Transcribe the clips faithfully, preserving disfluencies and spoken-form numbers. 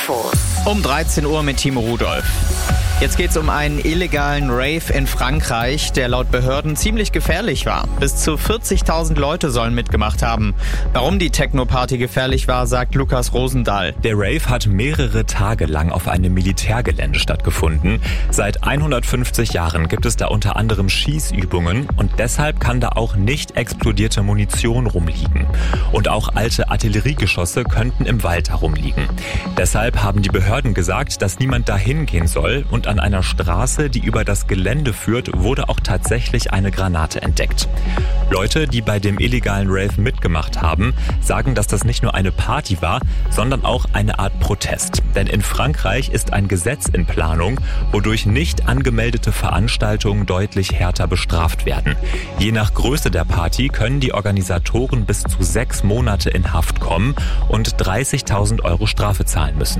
Infos. Um dreizehn Uhr mit Timo Rudolph. Jetzt geht's um einen illegalen Rave in Frankreich, der laut Behörden ziemlich gefährlich war. Bis zu vierzigtausend Leute sollen mitgemacht haben. Warum die Techno-Party gefährlich war, sagt Lukas Rosendahl. Der Rave hat mehrere Tage lang auf einem Militärgelände stattgefunden. Seit hundertfünfzig Jahren gibt es da unter anderem Schießübungen und deshalb kann da auch nicht explodierte Munition rumliegen. Und auch alte Artilleriegeschosse könnten im Wald herumliegen. Deshalb haben die Behörden gesagt, dass niemand da hingehen soll, und an einer Straße, die über das Gelände führt, wurde auch tatsächlich eine Granate entdeckt. Leute, die bei dem illegalen Rave mitgemacht haben, sagen, dass das nicht nur eine Party war, sondern auch eine Art Protest. Denn in Frankreich ist ein Gesetz in Planung, wodurch nicht angemeldete Veranstaltungen deutlich härter bestraft werden. Je nach Größe der Party können die Organisatoren bis zu sechs Monate in Haft kommen und dreißigtausend Euro Strafe zahlen müssen.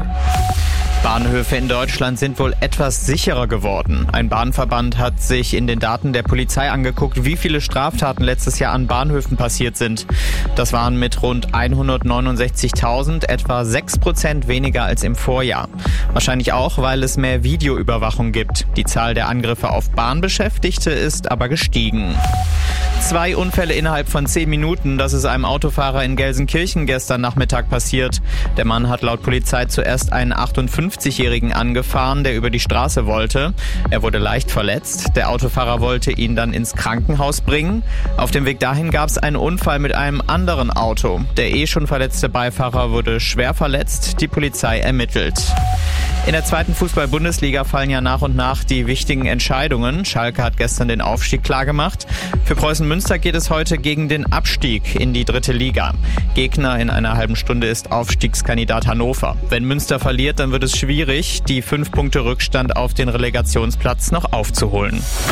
Bahnhöfe in Deutschland sind wohl etwas sicherer geworden. Ein Bahnverband hat sich in den Daten der Polizei angeguckt, wie viele Straftaten letztes Jahr an Bahnhöfen passiert sind. Das waren mit rund hundertneunundsechzigtausend etwa sechs Prozent weniger als im Vorjahr. Wahrscheinlich auch, weil es mehr Videoüberwachung gibt. Die Zahl der Angriffe auf Bahnbeschäftigte ist aber gestiegen. Zwei Unfälle innerhalb von zehn Minuten, das ist einem Autofahrer in Gelsenkirchen gestern Nachmittag passiert. Der Mann hat laut Polizei zuerst einen achtundfünfzigjährigen angefahren, der über die Straße wollte. Er wurde leicht verletzt. Der Autofahrer wollte ihn dann ins Krankenhaus bringen. Auf dem Weg dahin gab es einen Unfall mit einem anderen Auto. Der eh schon verletzte Beifahrer wurde schwer verletzt. Die Polizei ermittelt. In der zweiten Fußball-Bundesliga fallen ja nach und nach die wichtigen Entscheidungen. Schalke hat gestern den Aufstieg klargemacht. Für Preußen Münster geht es heute gegen den Abstieg in die dritte Liga. Gegner in einer halben Stunde ist Aufstiegskandidat Hannover. Wenn Münster verliert, dann wird es schwierig, die fünf Punkte Rückstand auf den Relegationsplatz noch aufzuholen.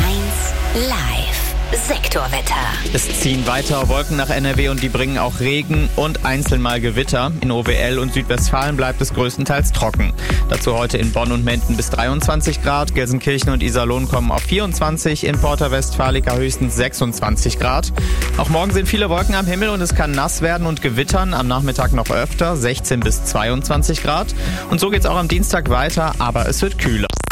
eins Live. Sektorwetter. Es ziehen weiter Wolken nach N R W und die bringen auch Regen und einzeln mal Gewitter. In O W L und Südwestfalen bleibt es größtenteils trocken. Dazu heute in Bonn und Menden bis dreiundzwanzig Grad. Gelsenkirchen und Iserlohn kommen auf vierundzwanzig. In Porta Westfalica höchstens sechsundzwanzig Grad. Auch morgen sind viele Wolken am Himmel und es kann nass werden und gewittern. Am Nachmittag noch öfter, sechzehn bis zweiundzwanzig Grad. Und so geht's auch am Dienstag weiter, aber es wird kühler.